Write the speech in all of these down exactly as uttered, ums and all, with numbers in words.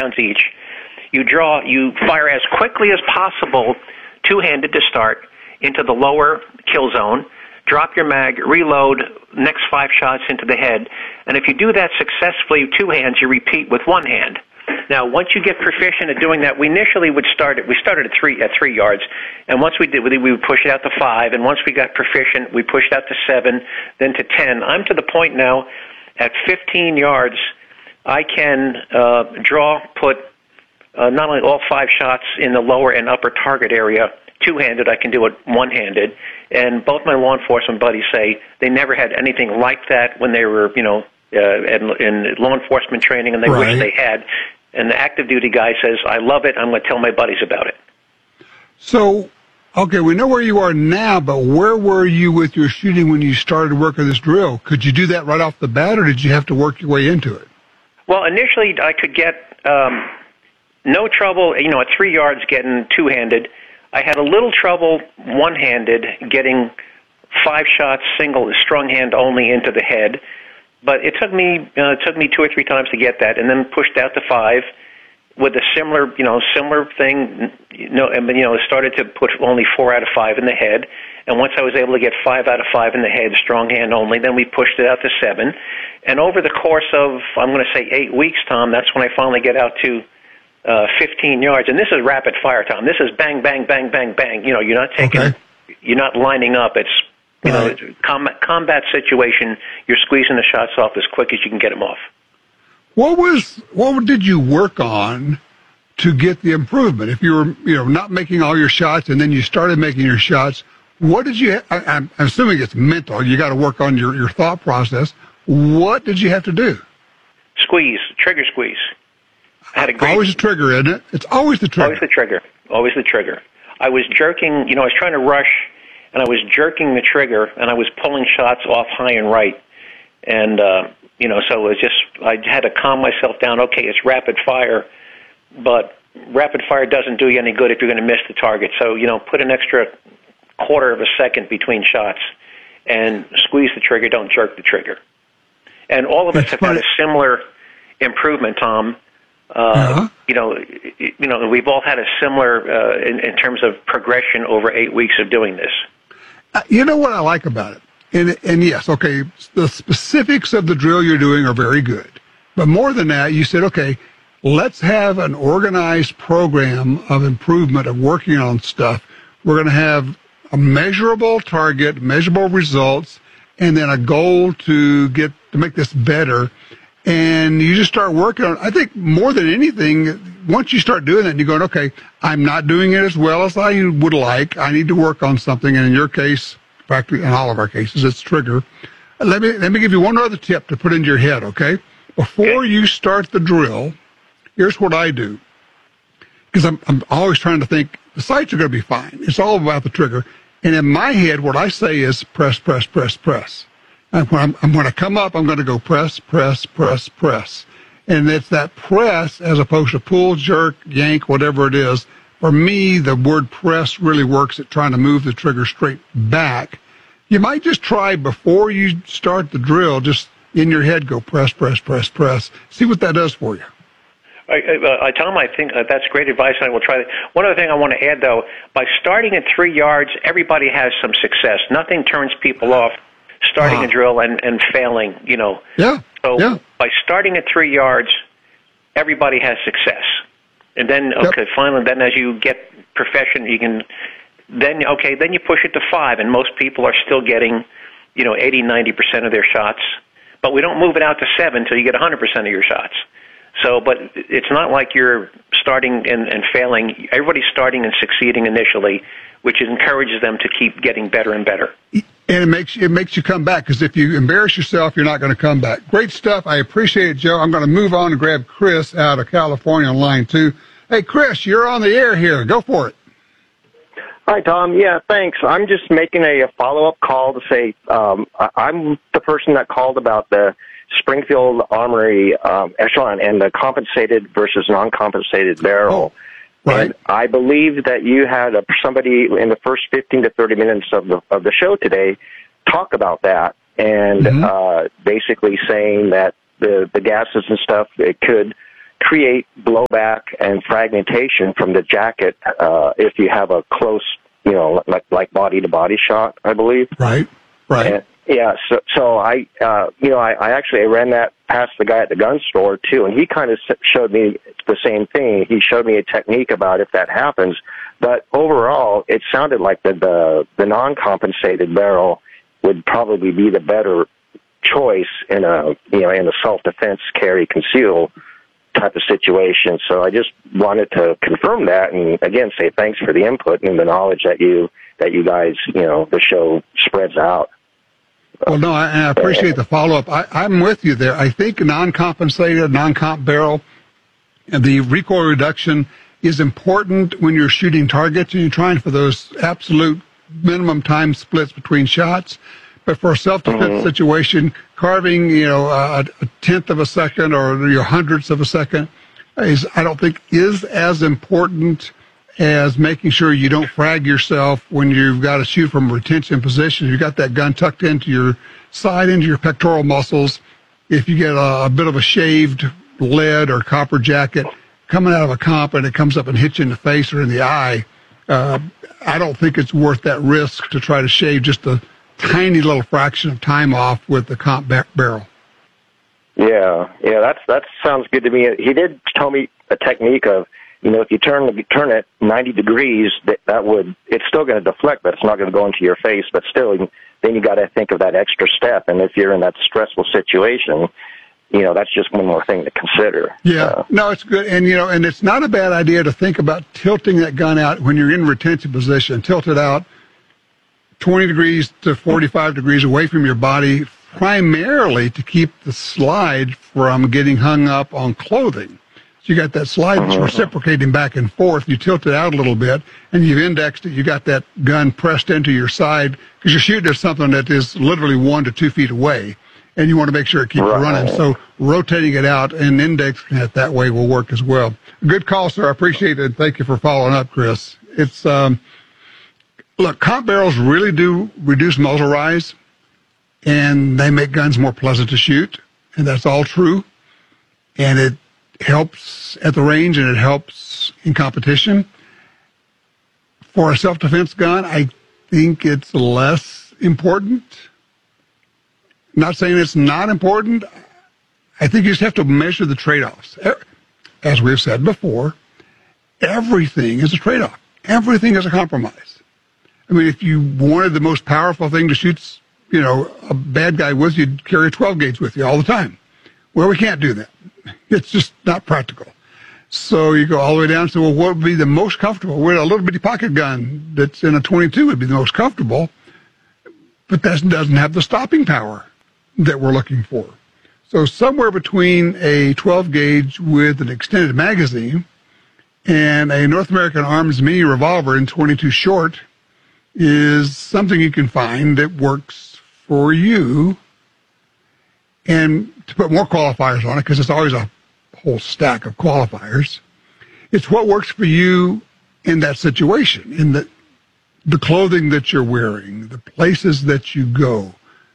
rounds each. You draw, you fire as quickly as possible, two-handed to start, into the lower kill zone. Drop your mag, reload, next five shots into the head. And if you do that successfully with two hands, you repeat with one hand. Now, once you get proficient at doing that, we initially would start at, we started at three, at three yards. And once we did, we would push it out to five. And once we got proficient, we pushed out to seven, then to ten. I'm to the point now, at fifteen yards, I can uh, draw, put uh, not only all five shots in the lower and upper target area, two-handed, I can do it one-handed. And both my law enforcement buddies say they never had anything like that when they were, you know, uh, in, in law enforcement training, and they right. wish they had. And the active duty guy says, I love it. I'm going to tell my buddies about it. So, okay, we know where you are now, but where were you with your shooting when you started working this drill? Could you do that right off the bat, or did you have to work your way into it? Well, initially I could get um, no trouble, you know, at three yards getting two-handed. I had a little trouble one-handed getting five shots single, strong hand only into the head. But it took me uh, it took me two or three times to get that, and then pushed out to five with a similar you know similar thing. You know, and you know, started to put only four out of five in the head. And once I was able to get five out of five in the head, strong hand only, then we pushed it out to seven. And over the course of I'm going to say eight weeks, Tom, that's when I finally get out to uh, fifteen yards. And this is rapid fire, Tom. This is bang, bang, bang, bang, bang. You know, you're not taking, okay. you're not lining up. It's You know, right. combat, combat situation, you're squeezing the shots off as quick as you can get them off. What was, what did you work on to get the improvement? If you were, you know, not making all your shots and then you started making your shots, what did you, I, I'm assuming it's mental, you got to work on your, your thought process. What did you have to do? Squeeze, trigger squeeze. I had a great, always the trigger, isn't it? It's always the trigger. Always the trigger, always the trigger. I was jerking, you know, I was trying to rush, and I was jerking the trigger, and I was pulling shots off high and right. And, uh, you know, so it was just, I had to calm myself down. Okay, it's rapid fire, but rapid fire doesn't do you any good if you're going to miss the target. So, you know, put an extra quarter of a second between shots and squeeze the trigger, don't jerk the trigger. And all of us have had a similar improvement, Tom. Uh, uh-huh. You know, you know, we've all had a similar, uh, in, in terms of progression over eight weeks of doing this. Uh, you know what I like about it? And, and yes, okay, the specifics of the drill you're doing are very good. But more than that, you said, okay, let's have an organized program of improvement, of working on stuff. We're going to have a measurable target, measurable results, and then a goal to get to make this better. And you just start working on it. I think more than anything, once you start doing that, and you're going, okay, I'm not doing it as well as I would like. I need to work on something. And in your case, practically in all of our cases, it's trigger. Let me let me give you one other tip to put into your head, okay? Before you start the drill, here's what I do. Because I'm, I'm always trying to think, the sights are going to be fine. It's all about the trigger. And in my head, what I say is press, press, press, press. And when, I'm, I'm, when I come up, I'm going to go press, press, press, press. And it's that press as opposed to pull, jerk, yank, whatever it is. For me, the word press really works at trying to move the trigger straight back. You might just try before you start the drill, just in your head, go press, press, press, press. See what that does for you. I, I, I tell them I think uh, that's great advice, and I will try that. One other thing I want to add, though, by starting at three yards, everybody has some success. Nothing turns people off starting uh, a drill and, and failing, you know. Yeah. So yeah. by starting at three yards, everybody has success. And then, okay, yep. finally, then as you get proficient, you can, then, okay, then you push it to five, and most people are still getting, you know, eighty, ninety percent of their shots. But we don't move it out to seven until you get one hundred percent of your shots. So, but it's not like you're starting and, and failing. Everybody's starting and succeeding initially, which encourages them to keep getting better and better. And it makes it makes you come back, because if you embarrass yourself, you're not going to come back. Great stuff. I appreciate it, Joe. I'm going to move on and grab Chris out of California on line two. Hey, Chris, you're on the air here. Go for it. Hi, Tom. Yeah, thanks. I'm just making a, a follow-up call to say um, I, I'm the person that called about the Springfield Armory um, echelon and the compensated versus non-compensated barrel. Oh, right. And I believe that you had a, somebody in the first fifteen to thirty minutes of the of the show today talk about that, and mm-hmm. uh, basically saying that the, the gases and stuff, it could create blowback and fragmentation from the jacket uh, if you have a close, you know, like like body to body shot, I believe. Right. Right. And, yeah. So so I uh, you know I, I actually ran that past the guy at the gun store too, and he kind of showed me the same thing. He showed me a technique about if that happens. But overall, it sounded like the the, the non-compensated barrel would probably be the better choice in a you know in a self-defense carry conceal type of situation. So I just wanted to confirm that, and again say thanks for the input and the knowledge that you that you guys you know the show spreads out. Well, no, I, I appreciate the follow-up. I, I'm with you there. I think non-compensated, non-comp barrel, and the recoil reduction is important when you're shooting targets and you're trying for those absolute minimum time splits between shots. But for a self-defense mm-hmm. situation, carving, you know, a, a tenth of a second or your hundredths of a second is, I don't think, is as important as making sure you don't frag yourself when you've got to shoot from a retention position. You've got that gun tucked into your side, into your pectoral muscles. If you get a, a bit of a shaved lead or copper jacket coming out of a comp and it comes up and hits you in the face or in the eye, uh, I don't think it's worth that risk to try to shave just a tiny little fraction of time off with the comp bar- barrel. Yeah, yeah, that's that sounds good to me. He did tell me a technique of, you know, if you turn the, turn it ninety degrees, that, that would, it's still going to deflect, but it's not going to go into your face. But still, then you got to think of that extra step. And if you're in that stressful situation, you know, that's just one more thing to consider. Yeah, uh, no, it's good. And, you know, and it's not a bad idea to think about tilting that gun out when you're in retention position. Tilt it out twenty degrees to forty-five degrees away from your body, primarily to keep the slide from getting hung up on clothing. So you got that slide that's reciprocating back and forth. You tilt it out a little bit, and you've indexed it. You got that gun pressed into your side because you're shooting at something that is literally one to two feet away, and you want to make sure it keeps right. running. So rotating it out and indexing it that way will work as well. Good call, sir. I appreciate it. Thank you for following up, Chris. It's um, look, comp barrels really do reduce muzzle rise, and they make guns more pleasant to shoot, and that's all true. And it helps at the range, and it helps in competition. For a self-defense gun, I think it's less important. Not saying it's not important. I think you just have to measure the trade-offs. As we've said before, everything is a trade-off. Everything is a compromise. I mean, if you wanted the most powerful thing to shoot, you know, a bad guy with, you'd carry a twelve gauge with you all the time. Well, we can't do that. It's just not practical. So you go all the way down to, well, what would be the most comfortable? Well, a little bitty pocket gun that's in a twenty-two would be the most comfortable, but that doesn't have the stopping power that we're looking for. So somewhere between a twelve gauge with an extended magazine and a North American Arms mini revolver in twenty-two short is something you can find that works for you. And to put more qualifiers on it, because it's always a whole stack of qualifiers, it's what works for you in that situation, in the, the clothing that you're wearing, the places that you go.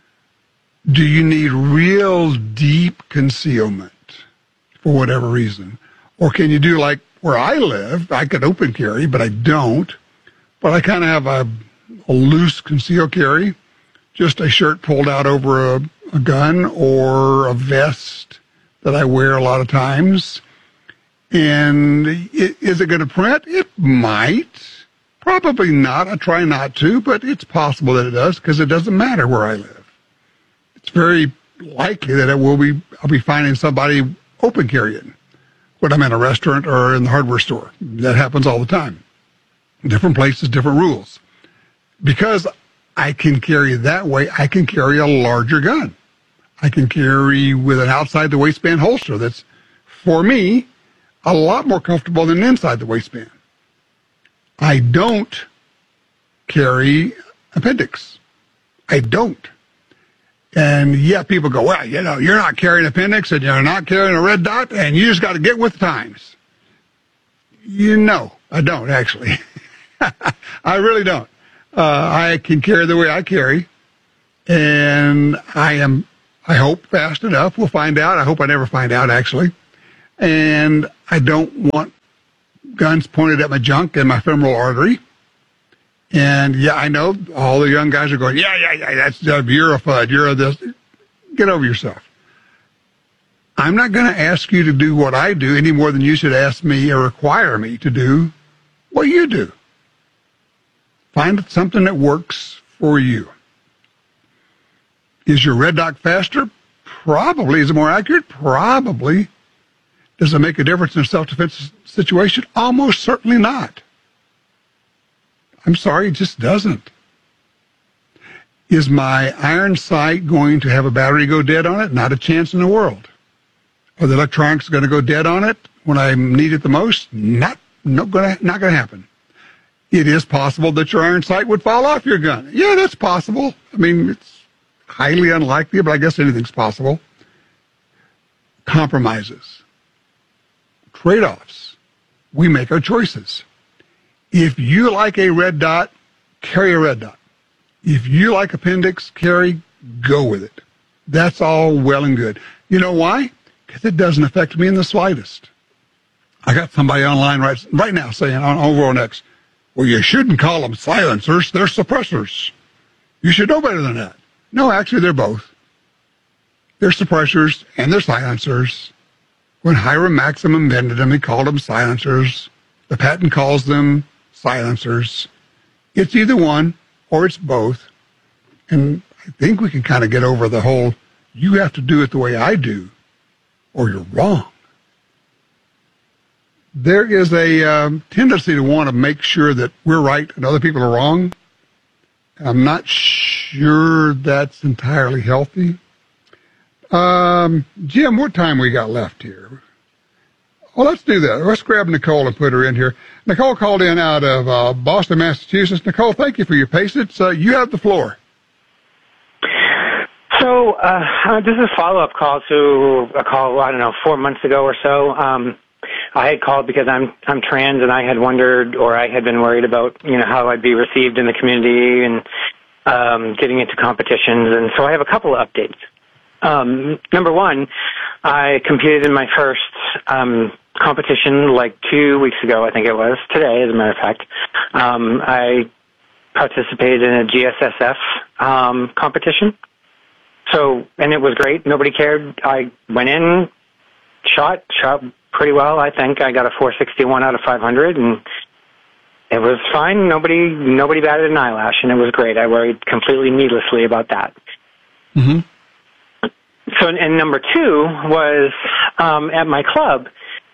Do you need real deep concealment for whatever reason? Or can you do like where I live? I could open carry, but I don't. But I kind of have a, a loose conceal carry, just a shirt pulled out over a a gun or a vest that I wear a lot of times. And it, is it going to print? It might. Probably not. I try not to, but it's possible that it does because it doesn't matter where I live. It's very likely that it will be, I'll be finding somebody open carrying when I'm in a restaurant or in the hardware store. That happens all the time. Different places, different rules. Because I can carry that way, I can carry a larger gun. I can carry with an outside the waistband holster that's, for me, a lot more comfortable than inside the waistband. I don't carry appendix. I don't. And yeah, people go, well, you know, you're not carrying appendix and you're not carrying a red dot and you just got to get with the times. You know, I don't actually. I really don't. Uh, I can carry the way I carry, and I am, I hope, fast enough. We'll find out. I hope I never find out, actually. and I don't want guns pointed at my junk and my femoral artery. And yeah, I know all the young guys are going, yeah, yeah, yeah, that's, uh, you're a FUD, you're a this. Get over yourself. I'm not going to ask you to do what I do any more than you should ask me or require me to do what you do. Find something that works for you. Is your red dot faster? Probably. Is it more accurate? Probably. Does it make a difference in a self-defense situation? Almost certainly not. I'm sorry, it just doesn't. Is my iron sight going to have a battery go dead on it? Not a chance in the world. Are the electronics going to go dead on it when I need it the most? Not, not going to, not going to happen. It is possible that your iron sight would fall off your gun. Yeah, that's possible. I mean, it's highly unlikely, but I guess anything's possible. Compromises. Trade-offs. We make our choices. If you like a red dot, carry a red dot. If you like appendix, carry, go with it. That's all well and good. You know why? Because it doesn't affect me in the slightest. I got somebody online right, right now saying on over on X, well, you shouldn't call them silencers. They're suppressors. You should know better than that. No, actually, they're both. They're suppressors and they're silencers. When Hiram Maxim invented them, he called them silencers. The patent calls them silencers. It's either one or it's both. And I think we can kind of get over the whole, you have to do it the way I do, or you're wrong. There is a um, tendency to want to make sure that we're right and other people are wrong. I'm not sure that's entirely healthy. Um, Jim, what time we got left here? Well, let's do that. Let's grab Nicole and put her in here. Nicole called in out of uh, Boston, Massachusetts. Nicole, thank you for your patience. Uh, you have the floor. So uh, this is a follow-up call to a call, I don't know, four months ago or so. Um, I had called because I'm I'm trans, and I had wondered, or I had been worried about, you know, how I'd be received in the community and um, getting into competitions. And so I have a couple of updates. Um, number one, I competed in my first um, competition like two weeks ago, I think it was, today, as a matter of fact. Um, I participated in a G S S F um, competition. So, and it was great. Nobody cared. I went in, shot, shot pretty well, I think. I got a four sixty-one out of five hundred, and it was fine. Nobody nobody batted an eyelash, and it was great. I worried completely needlessly about that. Mm-hmm. So, and number two was um, at my club.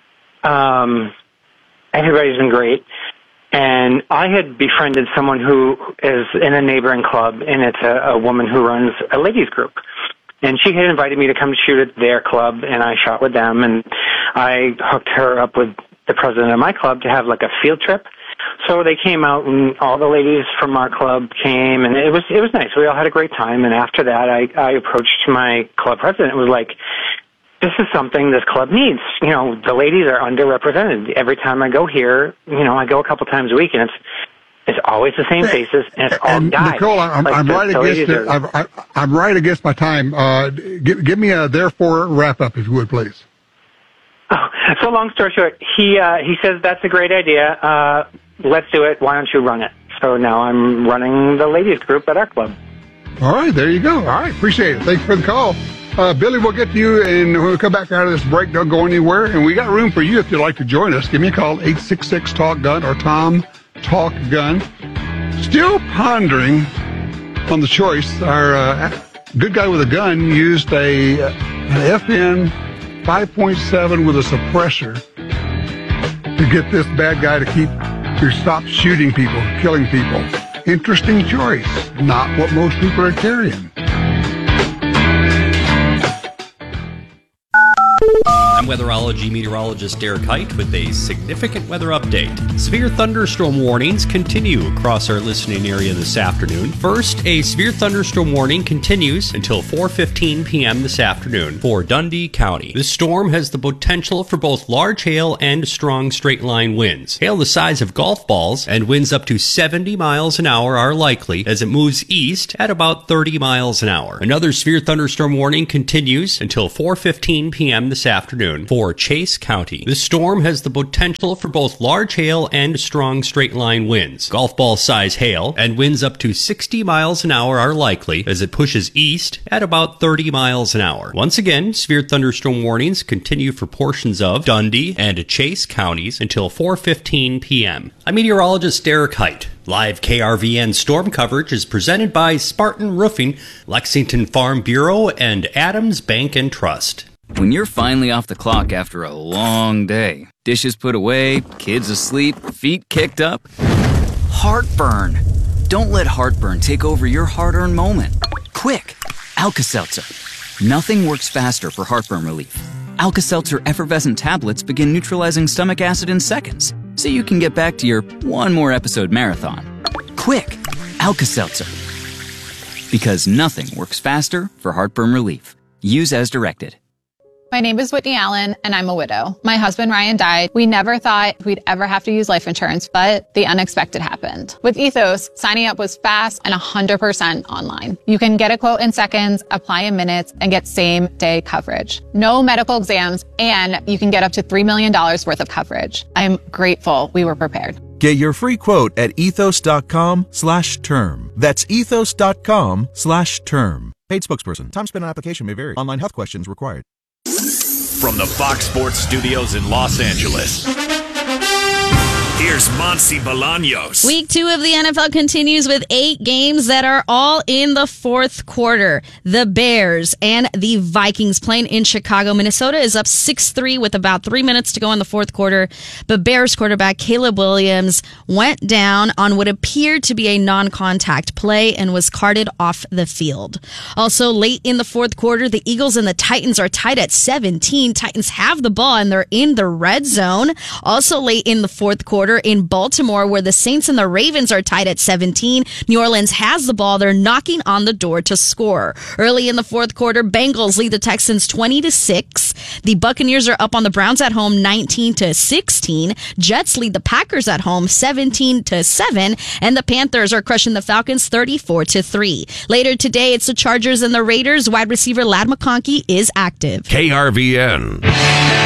Um, everybody's been great. And I had befriended someone who is in a neighboring club, and it's a, a woman who runs a ladies group. And she had invited me to come shoot at their club, and I shot with them. And I hooked her up with the president of my club to have like a field trip. So they came out, and all the ladies from our club came, and it was it was nice. We all had a great time. And after that, I, I approached my club president and was like, this is something this club needs. You know, the ladies are underrepresented. Every time I go here, you know, I go a couple times a week, and it's it's always the same faces, and it's all and guys. Nicole, I'm, like I'm the, right the against it. are, I'm, I'm right against my time. Uh, give, give me a therefore wrap up, if you would, please. Oh, so long story short, he uh, he says that's a great idea. Uh, let's do it. Why don't you run it? So now I'm running the ladies group at our club. All right, there you go. All right, appreciate it. Thanks for the call. Uh, Billy, we'll get to you, and when we come back out of this break, don't go anywhere. And we got room for you if you'd like to join us. Give me a call, eight six six, talk gun, or Tom Talk Gun. Still pondering on the choice. Our uh, good guy with a gun used a an F N five point seven with a suppressor to get this bad guy to keep to stop shooting people, killing people. Interesting choice. Not what most people are carrying. I'm weatherology meteorologist Derek Height with a significant weather update. Severe thunderstorm warnings continue across our listening area this afternoon. First, a severe thunderstorm warning continues until four fifteen p.m. this afternoon for Dundee County. This storm has the potential for both large hail and strong straight-line winds. Hail the size of golf balls and winds up to seventy miles an hour are likely as it moves east at about thirty miles an hour. Another severe thunderstorm warning continues until four fifteen p.m. this afternoon. afternoon for Chase County. The storm has the potential for both large hail and strong straight-line winds. Golf ball size hail and winds up to sixty miles an hour are likely as it pushes east at about thirty miles an hour. Once again, severe thunderstorm warnings continue for portions of Dundee and Chase counties until four fifteen p.m. I'm meteorologist Derek Height. Live K R V N storm coverage is presented by Spartan Roofing, Lexington Farm Bureau, and Adams Bank and Trust. When you're finally off the clock after a long day, dishes put away, kids asleep, feet kicked up, heartburn. Don't let heartburn take over your hard-earned moment. Quick, Alka-Seltzer. Nothing works faster for heartburn relief. Alka-Seltzer effervescent tablets begin neutralizing stomach acid in seconds, so you can get back to your one more episode marathon. Quick, Alka-Seltzer. Because nothing works faster for heartburn relief. Use as directed. My name is Whitney Allen, and I'm a widow. My husband, Ryan, died. We never thought we'd ever have to use life insurance, but the unexpected happened. With Ethos, signing up was fast and one hundred percent online. You can get a quote in seconds, apply in minutes, and get same-day coverage. No medical exams, and you can get up to three million dollars worth of coverage. I'm grateful we were prepared. Get your free quote at ethos.com slash term. That's ethos.com slash term. Paid spokesperson. Time spent on application may vary. Online health questions required. From the Fox Sports Studios in Los Angeles, here's Monsi Bolaños. Week two of the N F L continues with eight games that are all in the fourth quarter. The Bears and the Vikings playing in Chicago. Minnesota is up six three with about three minutes to go in the fourth quarter. But Bears quarterback Caleb Williams went down on what appeared to be a non-contact play and was carted off the field. Also, late in the fourth quarter, the Eagles and the Titans are tied at seventeen. Titans have the ball and they're in the red zone. Also late in the fourth quarter, in Baltimore, where the Saints and the Ravens are tied at seventeen. New Orleans has the ball. They're knocking on the door to score. Early in the fourth quarter, Bengals lead the Texans twenty to six. The Buccaneers are up on the Browns at home nineteen to sixteen. Jets lead the Packers at home seventeen to seven. And the Panthers are crushing the Falcons thirty-four to three. Later today, it's the Chargers and the Raiders. Wide receiver Ladd McConkey is active. K R V N.